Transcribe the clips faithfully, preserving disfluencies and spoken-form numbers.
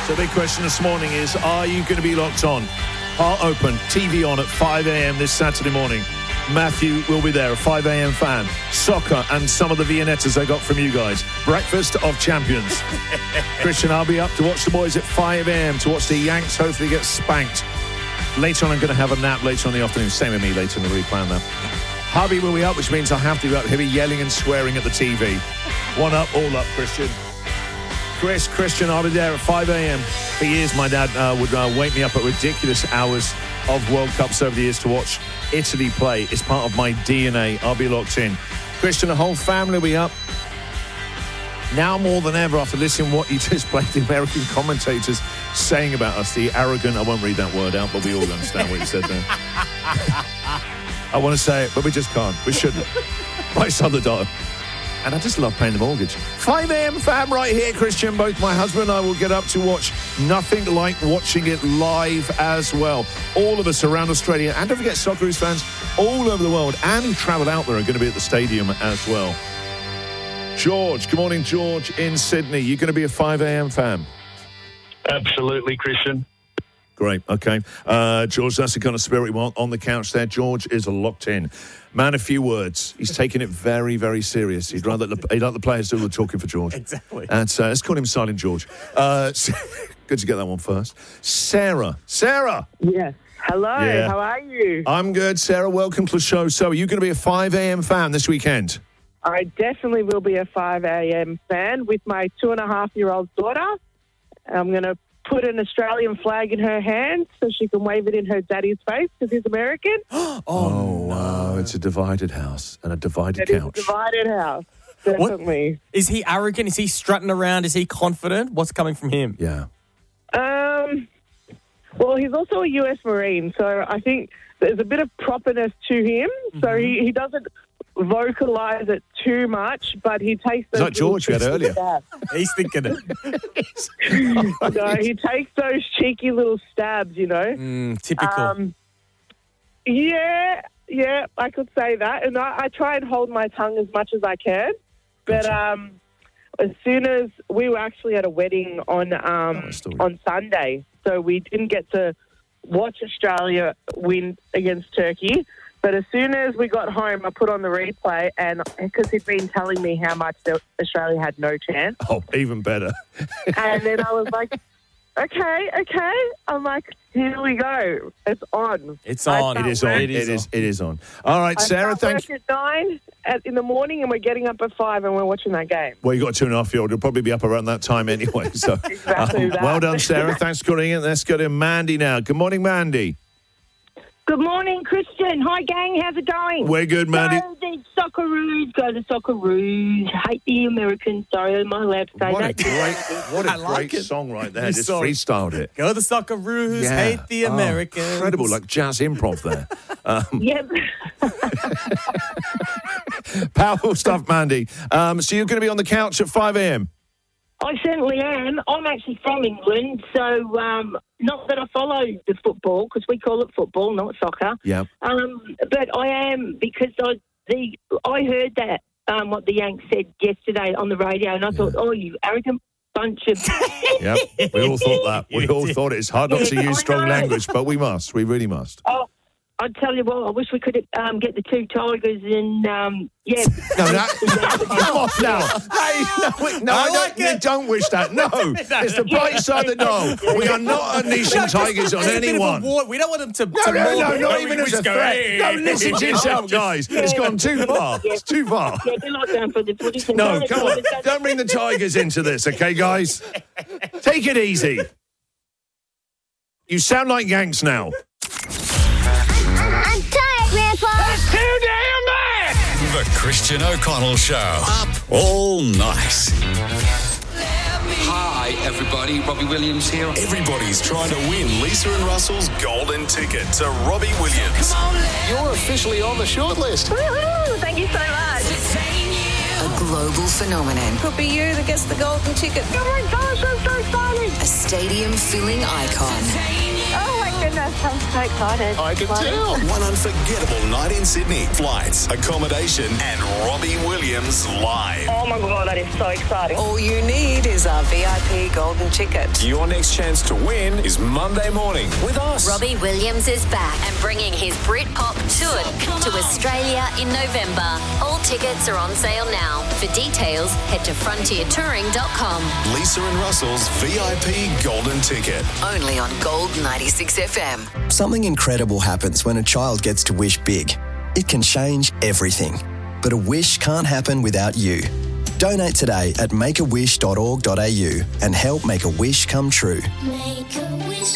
So the big question this morning is, are you going to be locked on? Heart open, T V on at five a.m. this Saturday morning. Matthew will be there, a five a.m. fan. Soccer and some of the Viennettas I got from you guys. Breakfast of champions. Christian, I'll be up to watch the boys at five a.m. to watch the Yanks hopefully get spanked. Later on, I'm going to have a nap later on in the afternoon. Same with me later in the replan that. Hubby will be up, which means I have to be up. He'll be yelling and swearing at the T V. One up, all up, Christian. Chris, Christian, I'll be there at five a.m. For years, my dad uh, would uh, wake me up at ridiculous hours of World Cups over the years to watch Italy play. It's part of my D N A. I'll be locked in. Christian, the whole family will be up. Now more than ever, after listening to what you just played, the American commentators saying about us, the arrogant, I won't read that word out, but we all understand what you said there. I want to say it, but we just can't. We shouldn't. Right, Southern Dial. And I just love paying the mortgage. five a.m. fam right here, Christian. Both my husband and I will get up to watch nothing like watching it live as well. All of us around Australia, and don't forget Socceroos fans all over the world and who travel out there are going to be at the stadium as well. George, good morning, George in Sydney. You're going to be a five a.m. fan? Absolutely, Christian. Great, okay. Uh, George, that's the kind of spirit we want on the couch there. George is locked in. Man, a few words. He's taking it very, very serious. He'd rather he'd like the players who were talking for George. Exactly. And uh, let's call him Silent George. Uh, good to get that one first. Sarah. Sarah! Yes. Hello, Yeah. how are you? I'm good, Sarah. Welcome to the show. So, are you going to be a five a.m. fan this weekend? I definitely will be a five a.m. fan with my two and a half year old daughter. I'm going to put an Australian flag in her hand so she can wave it in her daddy's face because he's American. oh, oh wow. It's a divided house and a divided It couch. is a divided house, definitely. What? Is he arrogant? Is he strutting around? Is he confident? What's coming from him? Yeah. Um, well, he's also a U S Marine, so I think there's a bit of properness to him. Mm-hmm. So he, he doesn't vocalise it too much, but he takes those... Is that George we had earlier? Stabs. He's thinking it. No, he takes those cheeky little stabs, you know. Mm, typical. Um, yeah, yeah, I could say that. And I, I try and hold my tongue as much as I can. But um, as soon as we were actually at a wedding on um, Oh, on Sunday, so we didn't get to watch Australia win against Turkey. But as soon as we got home, I put on the replay, and because he'd been telling me how much the, Australia had no chance. Oh, even better. And then I was like, okay, okay. I'm like, here we go. It's on. It's I on. start It is on. work- It is. It is on. All right, I Sarah. start Thank you. work at nine at, in the morning, and we're getting up at five, and we're watching that game. Well, you got a two and a half year old. You'll probably be up around that time anyway. So, Exactly that. well done, Sarah. Thanks for calling in. Let's go to Mandy now. Good morning, Mandy. Good morning, Christian. Hi, gang. How's it going? We're good, Mandy. Go the Socceroos. Go the Socceroos. Hate the Americans. Sorry, am I allowed to say What a that? great, what a I like great it. song right there. You Just saw it. freestyled it. Go the Socceroos, Yeah. hate the Oh, Americans. incredible, like jazz improv there. Um, Yep. powerful stuff, Mandy. Um, so you're going to be on the couch at five a.m. I certainly am. I'm actually from England, so um, not that I follow the football, because we call it football, not soccer. Yeah. Um, but I am, because I the I heard that, um, what the Yanks said yesterday on the radio, and I thought, oh, you arrogant bunch of... Yep. We all thought that. We all thought it's hard not to Yeah, use I strong know. language, but we must. We really must. Oh, I tell you what, I wish we could um, get the two tigers and, um, yeah. No, that, come on now. Hey, no, we- no, I I don't, like it. don't wish that. No, it's the bright side that no. We are not unleashing tigers on There's a bit of a anyone. war. We don't want them to... No, to no, maul- no, not we- even we as a just go, threat. hey, No, hey, listen to hey, yourself, guys. It's gone too far. It's too far. Yeah, they're not going for the footy. No, come on. Don't bring the tigers into this, okay, guys? Take it easy. You sound like Yanks now. I'm tired, Grandpa. Too damn bad! The Christian O'Connell Show. Up all night. Hi, everybody. Robbie Williams here. Everybody's trying to win Lisa and Russell's golden ticket to Robbie Williams. You're officially on the shortlist. Woohoo! Thank you so much. A global phenomenon. Could be you that gets the golden ticket. Oh my gosh, I'm so excited. A stadium-filling icon. Oh my goodness, I'm so excited. I can tell. One unforgettable night in Sydney. Flights, accommodation, and Robbie Williams live. Oh my God, that is so exciting. All you need is a V I P golden ticket. Your next chance to win is Monday morning with us. Robbie Williams is back and bringing his Britpop tour to Australia in November. All tickets are on sale now. For details, head to frontier touring dot com. Lisa and Russell's V I P golden ticket. Only on Gold ninety-six F M. Something incredible happens when a child gets to wish big. It can change everything. But a wish can't happen without you. Donate today at make a wish dot org dot a u and help make a wish come true. Make a wish.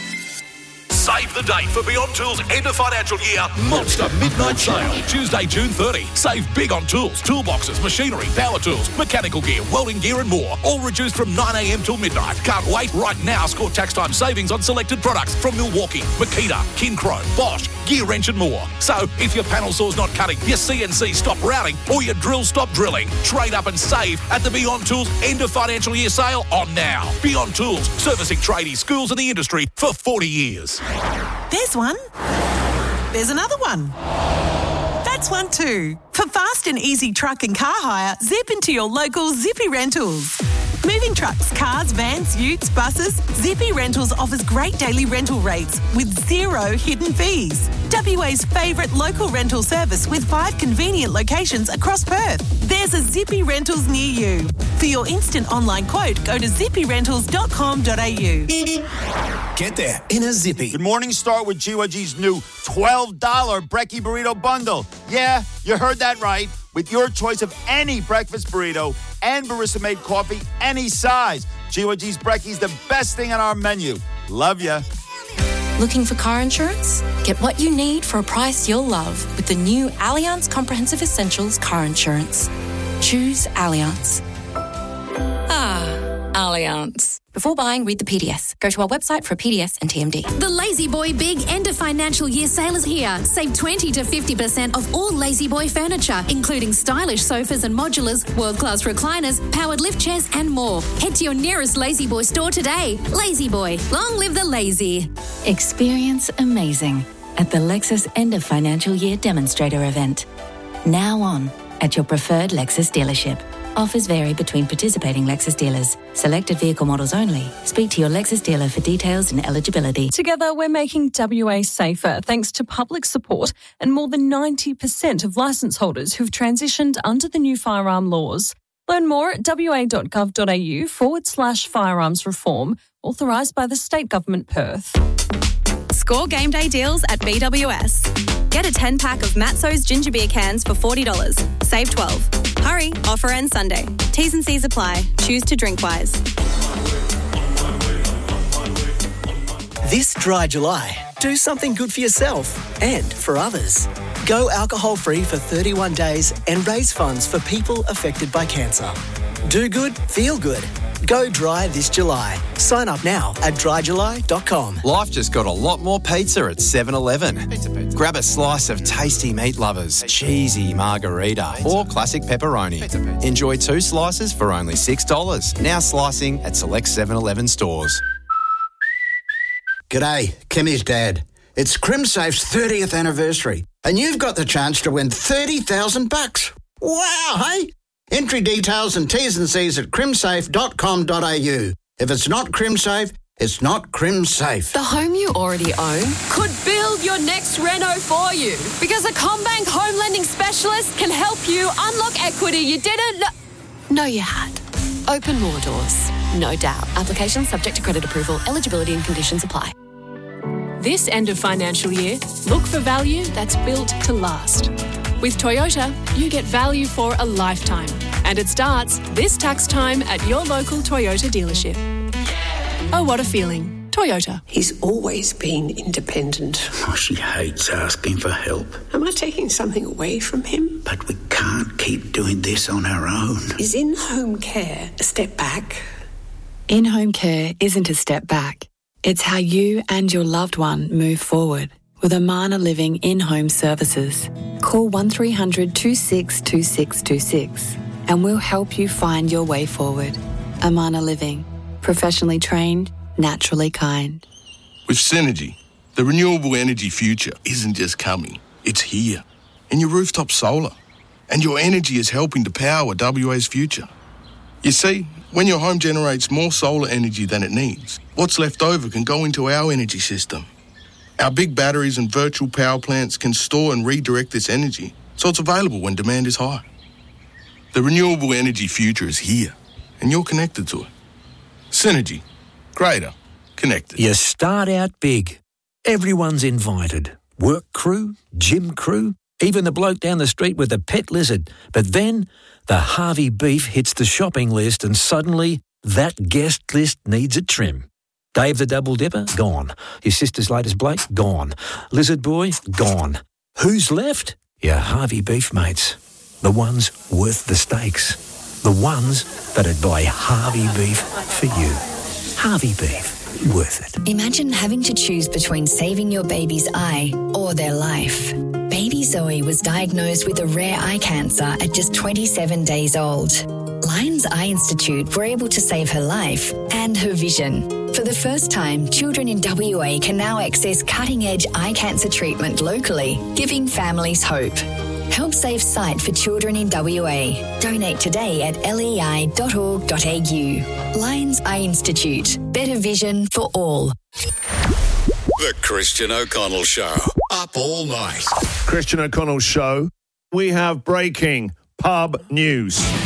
Save the date for Beyond Tools' end of financial year Monster Midnight Sale. Tuesday, June thirtieth. Save big on tools, toolboxes, machinery, power tools, mechanical gear, welding gear and more. All reduced from nine a.m. till midnight. Can't wait. Right now, score tax time savings on selected products from Milwaukee, Makita, Kincro, Bosch, Gear Wrench and more. So, if your panel saw's not cutting, your C N C stop routing, or your drill stop drilling, trade up and save at the Beyond Tools end of financial year sale on now. Beyond Tools, servicing tradies, schools and the industry for forty years. There's one. There's another one. That's one too. For fast and easy truck and car hire, zip into your local Zippy Rentals. Moving trucks, cars, vans, utes, buses, Zippy Rentals offers great daily rental rates with zero hidden fees. W A's favourite local rental service with five convenient locations across Perth. There's a Zippy Rentals near you. For your instant online quote, go to zippy rentals dot com dot a u. Get there in a Zippy. Good morning, start with G Y G's new twelve dollars Brekkie Burrito Bundle. Yeah, you heard that right. With your choice of any breakfast burrito and barista-made coffee, any size. G Y G's Brekkie's the best thing on our menu. Love ya. Looking for car insurance? Get what you need for a price you'll love with the new Allianz Comprehensive Essentials Car Insurance. Choose Allianz. Ah, Allianz. Before buying, read the P D S. Go to our website for a P D S and T M D. The Lazy Boy Big End of Financial Year Sale is here. Save twenty to fifty percent off all Lazy Boy furniture, including stylish sofas and modulars, world-class recliners, powered lift chairs and more. Head to your nearest Lazy Boy store today. Lazy Boy, long live the lazy. Experience amazing at the Lexus End of Financial Year Demonstrator event. Now on at your preferred Lexus dealership. Offers vary between participating Lexus dealers. Selected vehicle models only. Speak to your Lexus dealer for details and eligibility. Together, we're making W A safer thanks to public support and more than ninety percent of licence holders who've transitioned under the new firearm laws. Learn more at w a dot gov dot a u forward slash firearms reform, authorised by the State Government Perth. Score game day deals at B W S. Get a ten-pack of Matzo's ginger beer cans for forty dollars. Save twelve. Hurry, offer ends Sunday. T's and C's apply. Choose to drink wise. This dry July, do something good for yourself and for others. Go alcohol-free for thirty-one days and raise funds for people affected by cancer. Do good, feel good. Go dry this July. Sign up now at dry july dot com. Life just got a lot more pizza at seven eleven. Pizza, pizza. Grab a slice of tasty meat lovers, cheesy margarita, pizza. Or classic pepperoni. Pizza, pizza. Enjoy two slices for only six dollars. Now slicing at select seven eleven stores. G'day, Kimmy's dad. It's CrimSafe's thirtieth anniversary, and you've got the chance to win thirty thousand bucks. Wow, hey? Entry details and T's and C's at crimsafe dot com dot a u. If it's not CrimSafe, it's not CrimSafe. The home you already own could build your next reno for you, because a CommBank home lending specialist can help you unlock equity you didn't know, know you had. Open more doors, no doubt. Application subject to credit approval. Eligibility and conditions apply. This end of financial year, look for value that's built to last. With Toyota, you get value for a lifetime. And it starts this tax time at your local Toyota dealership. Oh, what a feeling. Toyota. He's always been independent. Oh, she hates asking for help. Am I taking something away from him? But we can't keep doing this on our own. Is in-home care a step back? In-home care isn't a step back. It's how you and your loved one move forward. With Amana Living in-home services. Call one three hundred two six two six two six and we'll help you find your way forward. Amana Living. Professionally trained, naturally kind. With Synergy, The renewable energy future isn't just coming, it's here. In your rooftop solar. And your energy is helping to power W A's future. You see, when your home generates more solar energy than it needs, what's left over can go into our energy system. Our big batteries and virtual power plants can store and redirect this energy so it's available when demand is high. The renewable energy future is here, and you're connected to it. Synergy. Greater. Connected. You start out big. Everyone's invited. Work crew, gym crew, even the bloke down the street with the pet lizard. But then the Harvey beef hits the shopping list and suddenly that guest list needs a trim. Dave the Double Dipper? Gone. His sister's latest Blake? Gone. Lizard Boy? Gone. Who's left? Your Harvey beef mates. The ones worth the stakes. The ones that'd buy Harvey beef for you. Harvey beef. Worth it. Imagine having to choose between saving your baby's eye or their life. Baby Zoe was diagnosed with a rare eye cancer at just twenty-seven days old. Lions Eye Institute were able to save her life and her vision. For the first time, children in W A can now access cutting-edge eye cancer treatment locally, giving families hope. Help save sight for children in W A. Donate today at lei dot org dot a u. Lions Eye Institute. Better vision for all. The Christian O'Connell Show. Up all night. Christian O'Connell Show. We have breaking pub news.